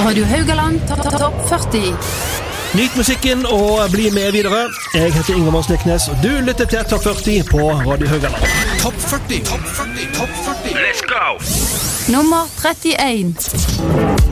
Radio Haugaland Topp 40. Nyt musikken og bli med videre. Jeg heter Ingemar Sliknes. Du lytter til Topp 40 på Radio Haugaland. Topp 40, Topp 40, Topp 40. Let's go! Nummer 31.